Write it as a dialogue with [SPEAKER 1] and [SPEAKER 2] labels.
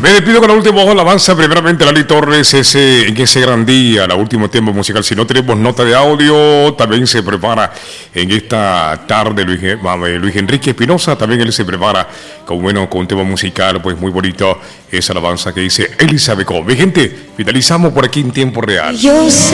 [SPEAKER 1] Me despido con la última alabanza. Primeramente, Lali Torres, en ese gran día, la último tiempo musical. Si no tenemos nota de audio, también se prepara en esta tarde Luis Enrique Espinosa. También él se prepara con un tema musical, pues muy bonito. Esa alabanza que dice Elizabeth Cobb. Mi gente, finalizamos por aquí en tiempo real.
[SPEAKER 2] Yo sé